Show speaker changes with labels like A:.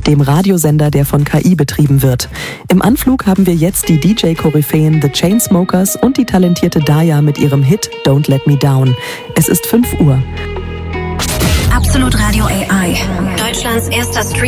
A: dem Radiosender, der von KI betrieben wird. Im Anflug haben wir jetzt die DJ-Koryphäen The Chainsmokers und die talentierte Daya mit ihrem Hit Don't Let Me Down. Es ist 5 Uhr.
B: Absolut Radio AI. Deutschlands erster Stream.